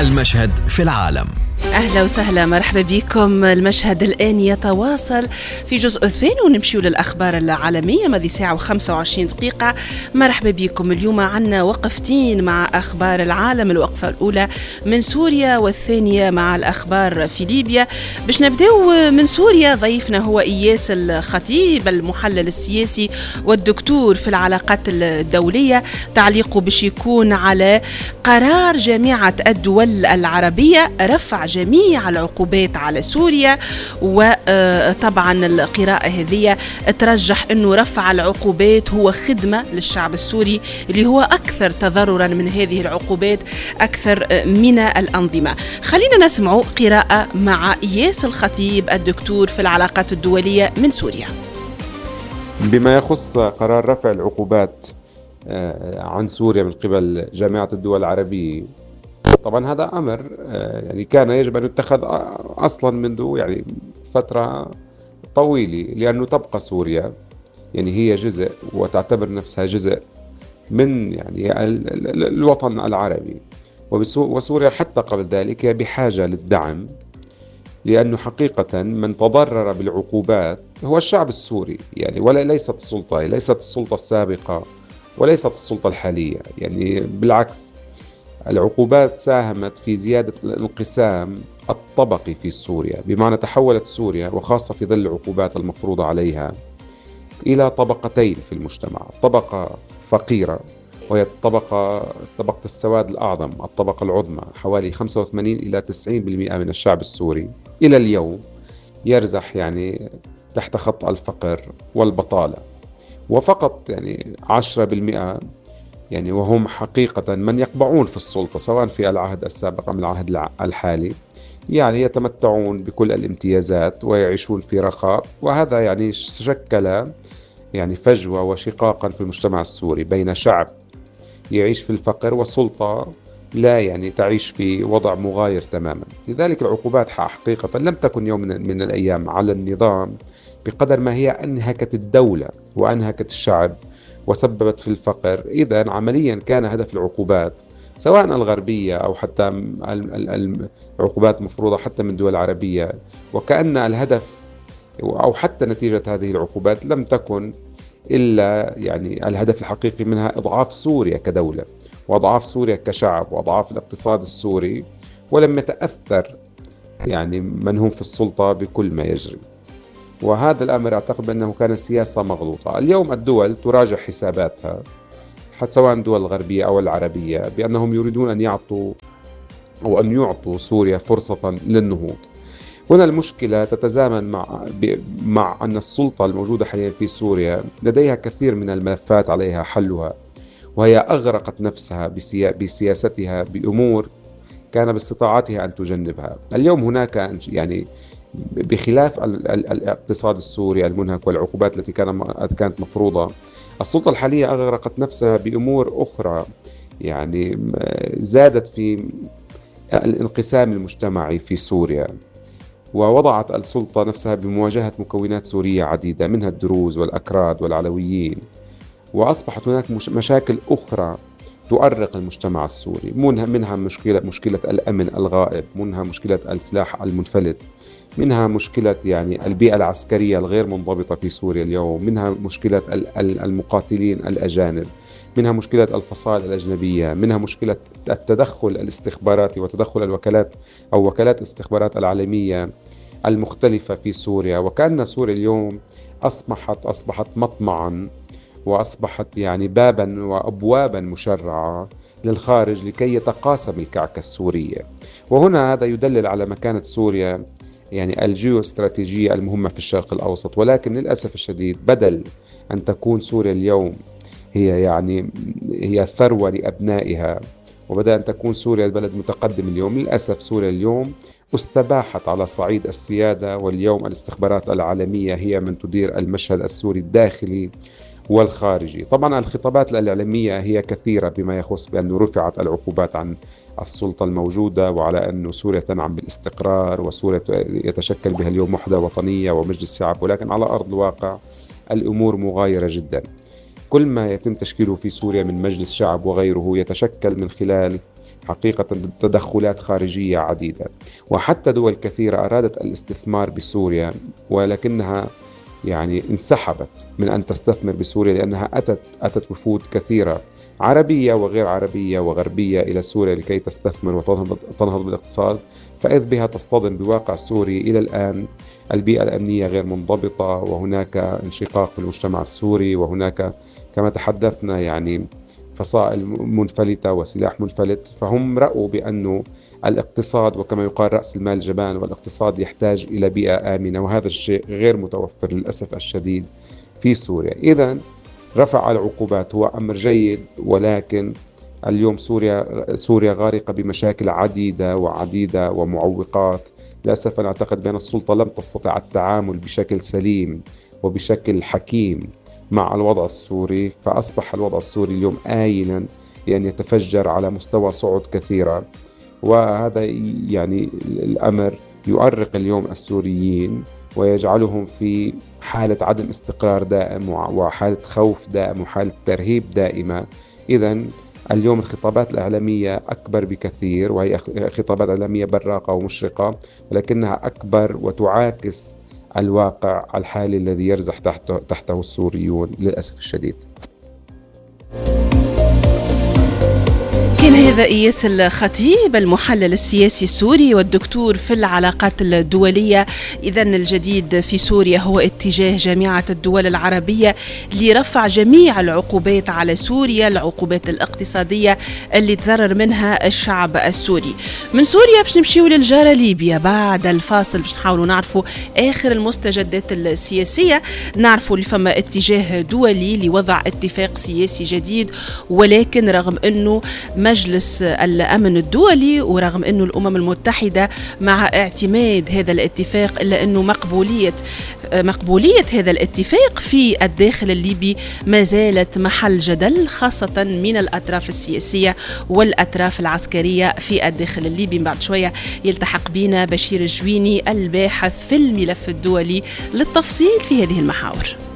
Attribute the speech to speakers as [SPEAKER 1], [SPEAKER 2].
[SPEAKER 1] المشهد في العالم.
[SPEAKER 2] أهلا وسهلا، مرحبا بكم. المشهد الآن يتواصل في جزء الثاني ونمشي للأخبار العالمية ماذي ساعة و25 دقيقة. مرحبا بكم. اليوم عنا وقفتين مع أخبار العالم، الوقفة الأولى من سوريا والثانية مع الأخبار في ليبيا. باش نبدأ من سوريا، ضيفنا هو إياس الخطيب المحلل السياسي والدكتور في العلاقات الدولية. تعليقه باش يكون على قرار جامعة الدول العربية رفع جميع العقوبات على سوريا، وطبعا القراءة هذه ترجح أنه رفع العقوبات هو خدمة للشعب السوري اللي هو أكثر تضررا من هذه العقوبات أكثر من الأنظمة. خلينا نسمع قراءة مع إياس الخطيب الدكتور في العلاقات الدولية من سوريا.
[SPEAKER 3] بما يخص قرار رفع العقوبات عن سوريا من قبل جامعة الدول العربية، طبعا هذا أمر يعني كان يجب أن يتخذ أصلا منذ فترة طويلة، لأنه تبقى سوريا هي جزء وتعتبر نفسها جزء من الوطن العربي، وسوريا حتى قبل ذلك بحاجة للدعم، لأنه حقيقة من تضرر بالعقوبات هو الشعب السوري، ولا ليست السلطة، ليست السلطة السابقة وليست السلطة الحالية. بالعكس، العقوبات ساهمت في زيادة الانقسام الطبقي في سوريا، بمعنى تحولت سوريا وخاصة في ظل العقوبات المفروضة عليها إلى طبقتين في المجتمع: طبقة فقيرة وهي طبقة السواد الأعظم، الطبقة العظمى، حوالي 85 إلى 90% من الشعب السوري إلى اليوم يرزح تحت خط الفقر والبطالة، وفقط 10% وهم حقيقة من يقبعون في السلطة، سواء في العهد السابق أم العهد الحالي، يتمتعون بكل الامتيازات ويعيشون في رخاء. وهذا شكل فجوة وشقاقا في المجتمع السوري بين شعب يعيش في الفقر وسلطة لا تعيش في وضع مغاير تماما. لذلك العقوبات حقيقة لم تكن يوم من الأيام على النظام بقدر ما هي أنهكت الدولة وأنهكت الشعب وسببت في الفقر. إذن عمليا كان هدف العقوبات، سواء الغربية أو حتى العقوبات مفروضة حتى من الدول العربية، وكأن الهدف أو حتى نتيجة هذه العقوبات لم تكن إلا الهدف الحقيقي منها إضعاف سوريا كدولة وإضعاف سوريا كشعب وإضعاف الاقتصاد السوري، ولم يتأثر من هم في السلطة بكل ما يجري. وهذا الأمر أعتقد أنه كان سياسة مغلوطة. اليوم الدول تراجع حساباتها، حتى سواء الدول الغربية أو العربية، بأنهم يريدون أن يعطوا سوريا فرصة للنهوض. هنا المشكلة تتزامن مع أن السلطة الموجودة حاليا في سوريا لديها كثير من الملفات عليها حلها، وهي أغرقت نفسها بسياستها بأمور كان باستطاعتها أن تجنبها. اليوم هناك بخلاف الاقتصاد السوري المنهك والعقوبات التي كانت مفروضة، السلطة الحالية أغرقت نفسها بأمور أخرى زادت في الانقسام المجتمعي في سوريا، ووضعت السلطة نفسها بمواجهة مكونات سورية عديدة، منها الدروز والأكراد والعلويين، وأصبحت هناك مشاكل أخرى تؤرق المجتمع السوري، منها مشكلة الأمن الغائب، منها مشكلة السلاح المنفلت، منها مشكلة البيئة العسكرية الغير منضبطة في سوريا اليوم، منها مشكلة المقاتلين الأجانب، منها مشكلة الفصائل الأجنبية، منها مشكلة التدخل الاستخباراتي وتدخل الوكالات أو وكالات الاستخبارات العالمية المختلفة في سوريا. وكأن سوريا اليوم أصبحت مطمعا، وأصبحت بابا وأبوابا مشرعة للخارج لكي يتقاسم الكعكة السورية. وهنا هذا يدلل على مكانة سوريا الجيوستراتيجية المهمة في الشرق الأوسط. ولكن للأسف الشديد، بدل أن تكون سوريا اليوم هي ثروة لأبنائها، وبدأ أن تكون سوريا البلد متقدم اليوم، للأسف سوريا اليوم استباحت على صعيد السيادة، واليوم الاستخبارات العالمية هي من تدير المشهد السوري الداخلي والخارجي. طبعا الخطابات الإعلامية هي كثيرة بما يخص بأنه رفعت العقوبات عن السلطة الموجودة، وعلى أن سوريا تنعم بالاستقرار، وسوريا يتشكل بها اليوم وحدة وطنية ومجلس شعب. ولكن على أرض الواقع الأمور مغايرة جدا. كل ما يتم تشكيله في سوريا من مجلس شعب وغيره يتشكل من خلال حقيقة تدخلات خارجية عديدة، وحتى دول كثيرة أرادت الاستثمار بسوريا ولكنها يعني انسحبت من أن تستثمر بسوريا، لأنها أتت وفود كثيرة عربية وغير عربية وغربية إلى سوريا لكي تستثمر وتنهض بالاقتصاد، فإذ بها تصطدم بواقع سوري. إلى الآن البيئة الأمنية غير منضبطة، وهناك انشقاق في المجتمع السوري، وهناك كما تحدثنا يعني فصائل منفلتة وسلاح منفلت. فهم رأوا بأنه الاقتصاد، وكما يقال رأس المال جبان، والاقتصاد يحتاج إلى بيئة آمنة، وهذا الشيء غير متوفر للأسف الشديد في سوريا. إذن رفع العقوبات هو أمر جيد، ولكن اليوم سوريا غارقة بمشاكل عديدة ومعوقات. للأسف أنا أعتقد بأن السلطة لم تستطع التعامل بشكل سليم وبشكل حكيم مع الوضع السوري، فأصبح الوضع السوري اليوم آينا يعني يتفجر على مستوى صعود كثيرة، وهذا يعني الأمر يؤرق اليوم السوريين ويجعلهم في حالة عدم استقرار دائم وحالة خوف دائم وحالة ترهيب دائمة. إذن اليوم الخطابات الإعلامية أكبر بكثير، وهي خطابات إعلامية براقة ومشرقة، ولكنها أكبر وتعاكس الواقع الحالي الذي يرزح تحته السوريون للأسف الشديد.
[SPEAKER 2] كان هذا إياس الخطيب المحلل السياسي السوري والدكتور في العلاقات الدولية. إذن الجديد في سوريا هو اتجاه جامعة الدول العربية لرفع جميع العقوبات على سوريا، العقوبات الاقتصادية اللي تضرر منها الشعب السوري. من سوريا باش نمشيو للجارة ليبيا. بعد الفاصل باش نحاولوا نعرفوا آخر المستجدات السياسية. نعرفوا اللي فما اتجاه دولي لوضع اتفاق سياسي جديد، ولكن رغم أنه مجلس الأمن الدولي ورغم أنه الأمم المتحدة مع اعتماد هذا الاتفاق، إلا أنه مقبولية هذا الاتفاق في الداخل الليبي ما زالت محل جدل، خاصة من الأطراف السياسية والأطراف العسكرية في الداخل الليبي. بعد شوية يلتحق بنا بشير الجويني الباحث في الملف الدولي للتفصيل في هذه المحاور.